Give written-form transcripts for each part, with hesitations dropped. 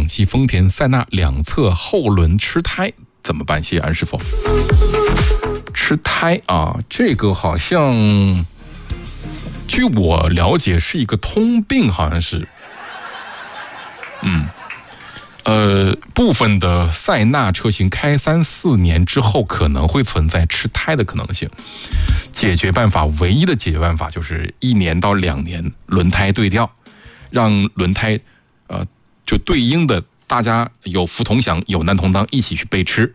汽丰田塞纳两侧后轮吃胎怎么办？谢谢安师傅。吃胎啊，这个好像据我了解是一个通病，好像是。部分的塞纳车型开3、4年之后可能会存在吃胎的可能性。唯一的解决办法就是1年到2年轮胎对调，让轮胎就对应的大家有福同享，有难同当，一起去被吃。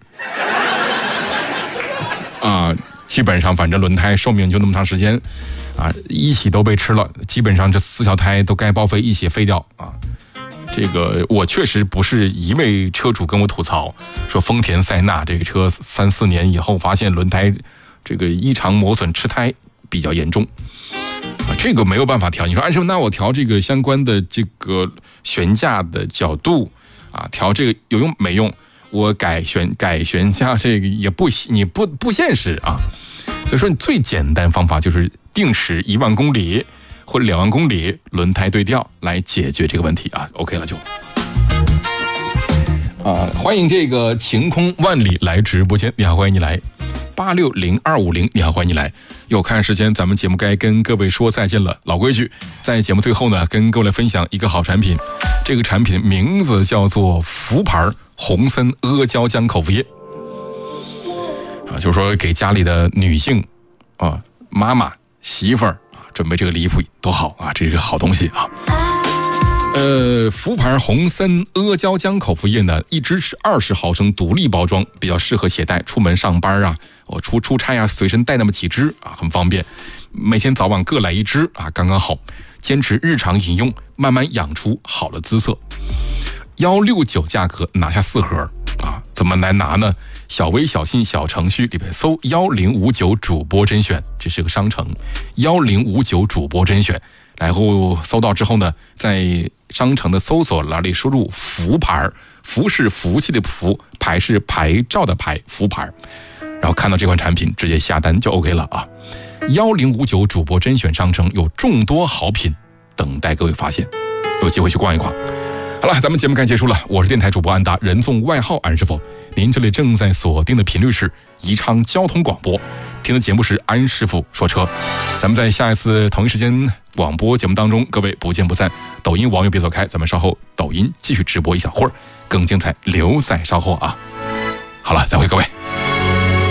基本上反正轮胎寿命就那么长时间一起都被吃了，基本上这4条胎都该报废，一起废掉啊。这个我确实不是一位车主跟我吐槽说丰田塞纳这个车3、4年以后发现轮胎这个异常磨损吃胎比较严重这个没有办法调。你说安师傅，那我调这个相关的这个悬架的角度调这个有用没用？我改悬架这个也不现实啊。所以说你最简单方法就是定时1万公里或者2万公里轮胎对调来解决这个问题OK 了就。欢迎这个晴空万里来直播间，你好，欢迎你来。860250，你好，欢迎你来。又看时间，咱们节目该跟各位说再见了。老规矩，在节目最后呢，跟各位来分享一个好产品。这个产品名字叫做福牌红参阿胶浆口服液就是说给家里的女性妈妈媳妇儿准备这个礼品多好这是个好东西福牌红参阿胶浆口服液呢，一支是20毫升独立包装，比较适合携带出门上班出差随身带那么几支很方便。每天早晚各来1支刚刚好，坚持日常饮用，慢慢养出好的姿色。169价格拿下4盒怎么来拿呢？小微小信小程序里边搜1059主播甄选，这是个商城1059主播甄选，然后搜到之后呢，在商城的搜索栏里输入福牌，福是福气的福，牌是牌照的牌，福牌，然后看到这款产品直接下单就 OK 了1059主播甄选商城有众多好品等待各位发现，有机会去逛一逛。好了，咱们节目该结束了。我是电台主播安达，人送外号安师傅。您这里正在锁定的频率是宜昌交通广播，听的节目是安师傅说车。咱们在下一次同一时间广播节目当中，各位不见不散。抖音网友别走开，咱们稍后抖音继续直播一小会儿，更精彩留在稍后好了，再会各位。